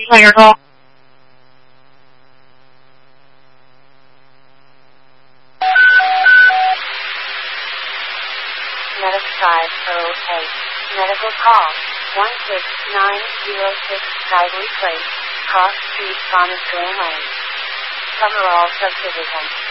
Later, call. Medic 508. Medical call. 16906 Skyway Place, Cross Street, Thomas Glen Lane. Summerall Subdivision.